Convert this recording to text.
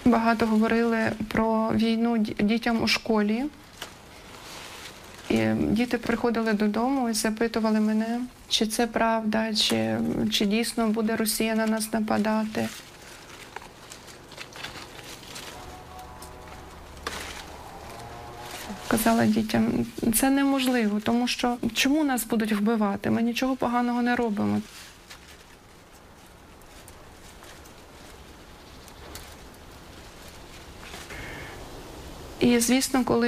Багато говорили про війну дітям у школі. І діти приходили додому і запитували мене, чи це правда, чи дійсно буде Росія на нас нападати. Казала дітям, це неможливо, тому що чому нас будуть вбивати? Ми нічого поганого не робимо. І, звісно, коли